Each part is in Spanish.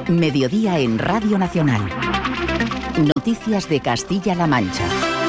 Mediodía en Radio Nacional. Noticias de Castilla-La Mancha.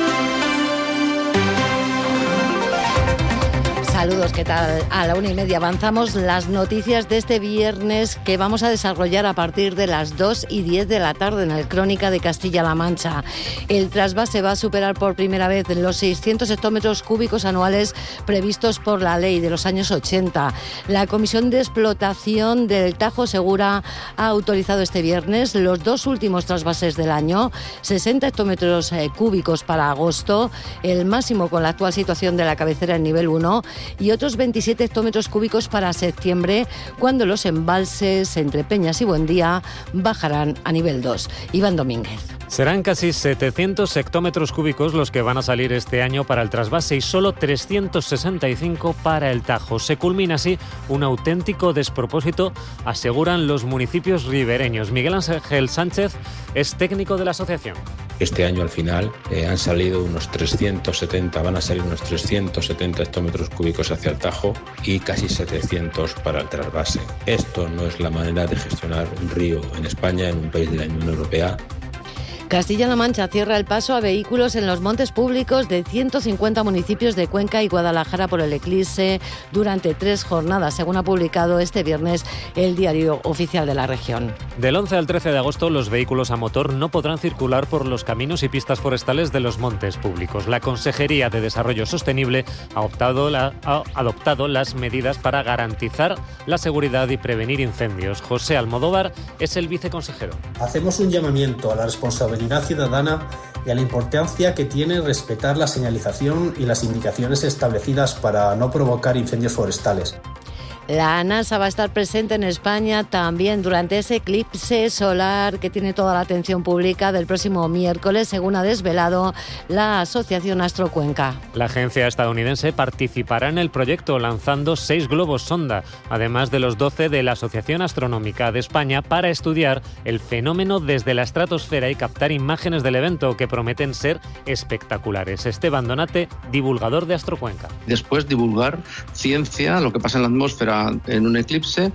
Saludos, ¿qué tal? A la 1:30 avanzamos las noticias de este viernes que vamos a desarrollar a partir de las 2:10 de la tarde en el Crónica de Castilla-La Mancha. El trasvase va a superar por primera vez los 600 hectómetros cúbicos anuales previstos por la ley de los años 80. La Comisión de Explotación del Tajo Segura ha autorizado este viernes los dos últimos trasvases del año, 60 hectómetros cúbicos para agosto, el máximo con la actual situación de la cabecera en nivel 1, y otros 27 hectómetros cúbicos para septiembre, cuando los embalses entre Peñas y Buendía bajarán a nivel 2. Iván Domínguez. Serán casi 700 hectómetros cúbicos los que van a salir este año para el trasvase y solo 365 para el Tajo. Se culmina así un auténtico despropósito, aseguran los municipios ribereños. Miguel Ángel Sánchez es técnico de la asociación. Este año al final han salido unos 370, van a salir unos 370 hectómetros cúbicos hacia el Tajo y casi 700 para el trasvase. Esto no es la manera de gestionar un río en España, en un país de la Unión Europea. Castilla-La Mancha cierra el paso a vehículos en los montes públicos de 150 municipios de Cuenca y Guadalajara por el eclipse durante 3 jornadas, según ha publicado este viernes el Diario Oficial de la región. Del 11 al 13 de agosto, los vehículos a motor no podrán circular por los caminos y pistas forestales de los montes públicos. La Consejería de Desarrollo Sostenible ha adoptado las medidas para garantizar la seguridad y prevenir incendios. José Almodóvar es el viceconsejero. Hacemos un llamamiento a la responsabilidad ciudadana y a la importancia que tiene respetar la señalización y las indicaciones establecidas para no provocar incendios forestales. La NASA va a estar presente en España también durante ese eclipse solar que tiene toda la atención pública del próximo miércoles, según ha desvelado la Asociación Astrocuenca. La agencia estadounidense participará en el proyecto lanzando 6 globos sonda, además de los 12 de la Asociación Astronómica de España, para estudiar el fenómeno desde la estratosfera y captar imágenes del evento que prometen ser espectaculares. Esteban Donate, divulgador de Astrocuenca. Después divulgar ciencia, lo que pasa en la atmósfera en un eclipse,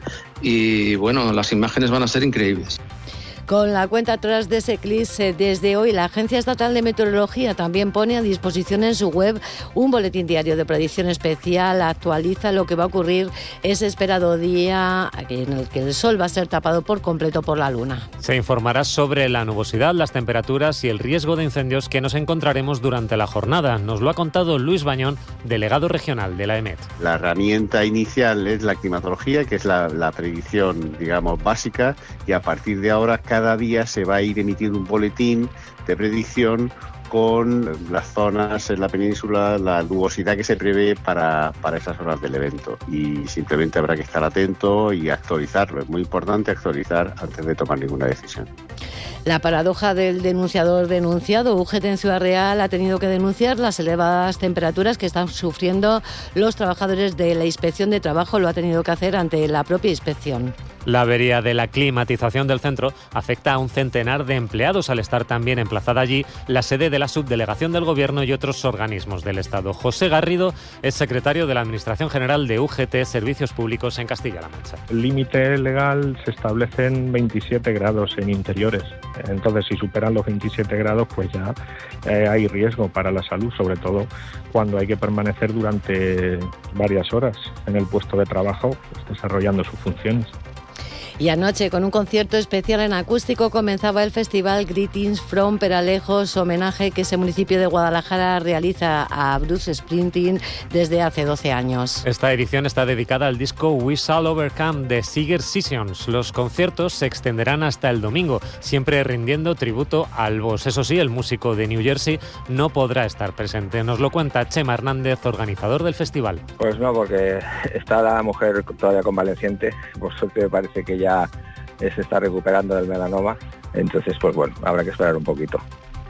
y bueno, las imágenes van a ser increíbles. Con la cuenta atrás de ese eclipse, desde hoy la Agencia Estatal de Meteorología también pone a disposición en su web un boletín diario de predicción especial. Actualiza lo que va a ocurrir ese esperado día en el que el sol va a ser tapado por completo por la luna. Se informará sobre la nubosidad, las temperaturas y el riesgo de incendios que nos encontraremos durante la jornada. Nos lo ha contado Luis Bañón, delegado regional de la EMET. La herramienta inicial es la climatología, que es la predicción, digamos, básica, y a partir de ahora cada día se va a ir emitiendo un boletín de predicción con las zonas en la península, la nubosidad que se prevé para esas horas del evento. Y simplemente habrá que estar atento y actualizarlo. Es muy importante actualizar antes de tomar ninguna decisión. La paradoja del denunciador denunciado. UGT en Ciudad Real ha tenido que denunciar las elevadas temperaturas que están sufriendo los trabajadores de la Inspección de Trabajo. Lo ha tenido que hacer ante la propia inspección. La avería de la climatización del centro afecta a un centenar de empleados, al estar también emplazada allí la sede de la subdelegación del Gobierno y otros organismos del Estado. José Garrido es secretario de la Administración General de UGT Servicios Públicos en Castilla-La Mancha. El límite legal se establece en 27 grados en interiores. Entonces, si superan los 27 grados, pues ya hay riesgo para la salud, sobre todo cuando hay que permanecer durante varias horas en el puesto de trabajo, pues, desarrollando sus funciones. Y anoche, con un concierto especial en acústico, comenzaba el festival Greetings from Peralejos, homenaje que ese municipio de Guadalajara realiza a Bruce Springsteen desde hace 12 años. Esta edición está dedicada al disco We Shall Overcome de Seeger Sessions. Los conciertos se extenderán hasta el domingo, siempre rindiendo tributo al boss. Eso sí, el músico de New Jersey no podrá estar presente. Nos lo cuenta Chema Hernández, organizador del festival. Pues no, porque está la mujer todavía convaleciente. Por suerte me parece que ya se está recuperando del melanoma, entonces pues bueno, habrá que esperar un poquito.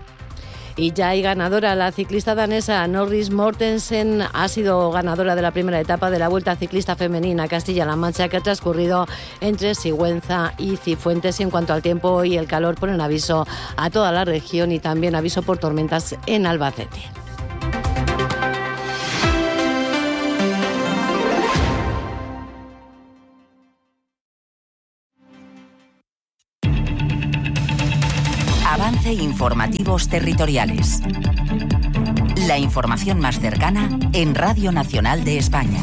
Y ya hay ganadora, la ciclista danesa Norris Mortensen ha sido ganadora de la primera etapa de la Vuelta Ciclista Femenina Castilla-La Mancha, que ha transcurrido entre Sigüenza y Cifuentes. Y en cuanto al tiempo y el calor, ponen aviso a toda la región y también aviso por tormentas en Albacete. Avance Informativos Territoriales. La información más cercana en Radio Nacional de España.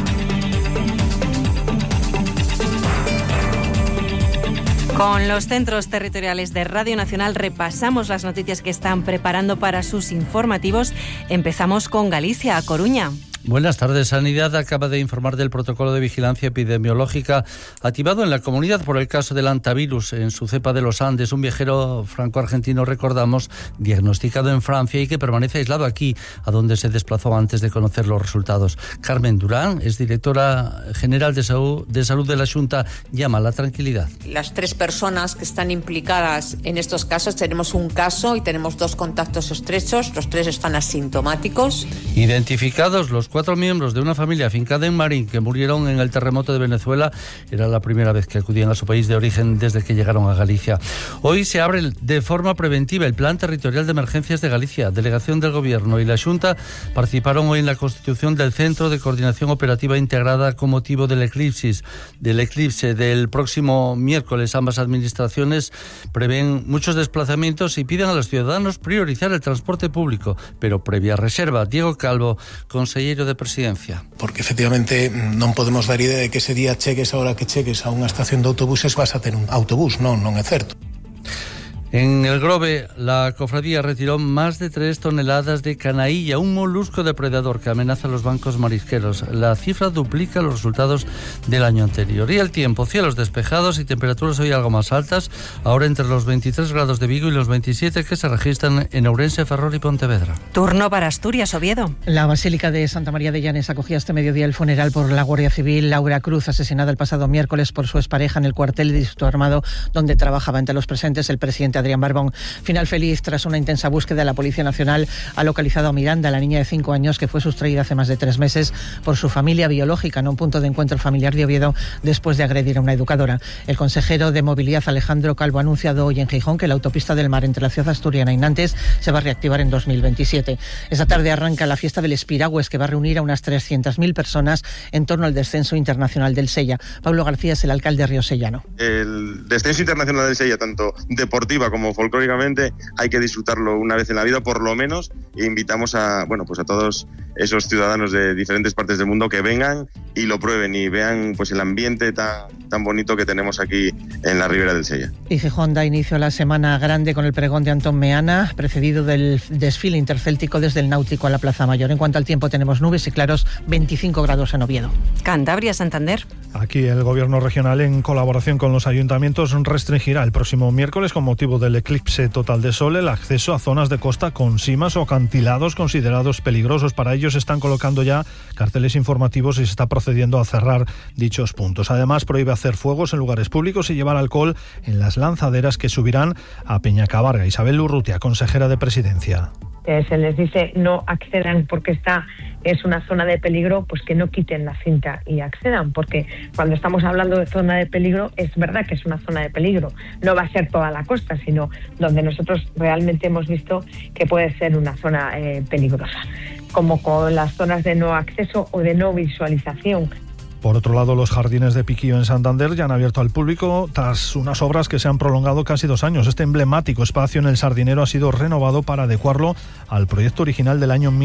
Con los centros territoriales de Radio Nacional repasamos las noticias que están preparando para sus informativos. Empezamos con Galicia, a Coruña. Buenas tardes. Sanidad acaba de informar del protocolo de vigilancia epidemiológica activado en la comunidad por el caso del hantavirus en su cepa de los Andes, un viajero franco-argentino, recordamos, diagnosticado en Francia y que permanece aislado aquí, a donde se desplazó antes de conocer los resultados. Carmen Durán es directora general de salud de la Xunta, llama a la tranquilidad. Las 3 personas que están implicadas en estos casos, tenemos un caso y tenemos 2 contactos estrechos, los 3 están asintomáticos. Identificados los 4 miembros de una familia afincada en Marín que murieron en el terremoto de Venezuela. Era la primera vez que acudían a su país de origen desde que llegaron a Galicia. Hoy se abre de forma preventiva el Plan Territorial de Emergencias de Galicia. Delegación del Gobierno y la Xunta participaron hoy en la constitución del Centro de Coordinación Operativa Integrada con motivo del eclipse del próximo miércoles. Ambas administraciones prevén muchos desplazamientos y piden a los ciudadanos priorizar el transporte público, pero previa reserva. Diego Calvo, consejero de Presidencia. Porque efectivamente non podemos dar idea de que ese día chegues, a hora que chegues a unha estación de autobuses vas a ter un autobús, non é certo. En el Grove, la cofradía retiró más de 3 toneladas de canailla, un molusco depredador que amenaza a los bancos marisqueros. La cifra duplica los resultados del año anterior. Y el tiempo, cielos despejados y temperaturas hoy algo más altas, ahora entre los 23 grados de Vigo y los 27 que se registran en Ourense, Ferrol y Pontevedra. Turno para Asturias, Oviedo. La Basílica de Santa María de Llanes acogía este mediodía el funeral por la Guardia Civil. Laura Cruz, asesinada el pasado miércoles por su expareja en el cuartel de distrito armado donde trabajaba. Entre los presentes, el presidente Adrián Barbón. Final feliz. Tras una intensa búsqueda, la Policía Nacional ha localizado a Miranda, la niña de 5 años que fue sustraída hace más de 3 meses por su familia biológica en un punto de encuentro familiar de Oviedo después de agredir a una educadora. El consejero de Movilidad, Alejandro Calvo, ha anunciado hoy en Gijón que la autopista del mar entre la ciudad asturiana y Nantes se va a reactivar en 2027. Esta tarde arranca la fiesta del Espiragües, que va a reunir a unas 300.000 personas en torno al descenso internacional del Sella. Pablo García es el alcalde de Riosellano. El descenso internacional del Sella, tanto deportiva como folclóricamente, hay que disfrutarlo una vez en la vida, por lo menos, e invitamos a todos esos ciudadanos de diferentes partes del mundo que vengan y lo prueben y vean pues el ambiente tan bonito que tenemos aquí en la Ribera del Sella. Y Gijón da inicio a la Semana Grande con el pregón de Antón Meana, precedido del desfile intercéltico desde el Náutico a la Plaza Mayor. En cuanto al tiempo, tenemos nubes y claros, 25 grados en Oviedo. Cantabria, Santander. Aquí el Gobierno regional, en colaboración con los ayuntamientos, restringirá el próximo miércoles, con motivo del eclipse total de sol, el acceso a zonas de costa con simas o acantilados considerados peligrosos. Para ello se están colocando ya carteles informativos y se está procediendo a cerrar dichos puntos. Además, prohíbe hacer fuegos en lugares públicos y llevar alcohol en las lanzaderas que subirán a Peñacabarga. Isabel Urrutia, consejera de Presidencia. Se les dice no accedan porque esta es una zona de peligro, pues que no quiten la cinta y accedan, porque cuando estamos hablando de zona de peligro, es verdad que es una zona de peligro, no va a ser toda la costa, sino donde nosotros realmente hemos visto que puede ser una zona peligrosa, como con las zonas de no acceso o de no visualización. Por otro lado, los jardines de Piquío en Santander ya han abierto al público tras unas obras que se han prolongado casi 2 años. Este emblemático espacio en el Sardinero ha sido renovado para adecuarlo al proyecto original del año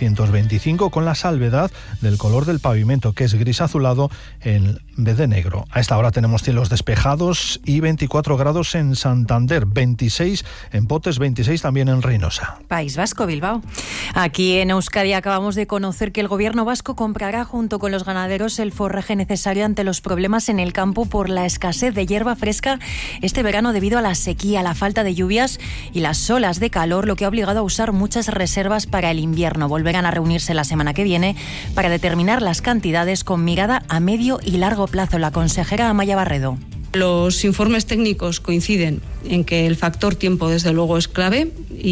1925, con la salvedad del color del pavimento, que es gris azulado en vez de negro. A esta hora tenemos cielos despejados y 24 grados en Santander, 26 en Potes, 26 también en Reynosa. País Vasco, Bilbao. Aquí en Euskadi acabamos de conocer que el gobierno vasco comprará junto con los ganaderos el forraje necesario ante los problemas en el campo por la escasez de hierba fresca este verano debido a la sequía, la falta de lluvias y las olas de calor, lo que ha obligado a usar muchas reservas para el invierno. Volverán a reunirse la semana que viene para determinar las cantidades con mirada a medio y largo plazo. La consejera Amaya Barredo. Los informes técnicos coinciden en que el factor tiempo desde luego es clave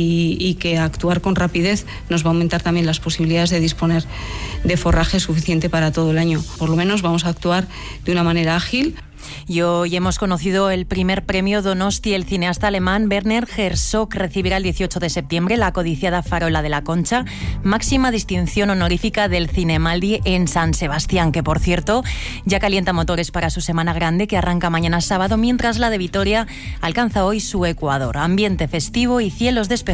y que actuar con rapidez nos va a aumentar también las posibilidades de disponer de forraje suficiente para todo el año. Por lo menos vamos a actuar de una manera ágil. Y hoy hemos conocido el primer premio Donosti. El cineasta alemán Werner Herzog recibirá el 18 de septiembre la codiciada Farola de la Concha, máxima distinción honorífica del Cinemaldi en San Sebastián, que por cierto ya calienta motores para su semana grande que arranca mañana sábado, mientras la de Vitoria alcanza hoy su ecuador. Ambiente festivo y cielos despejados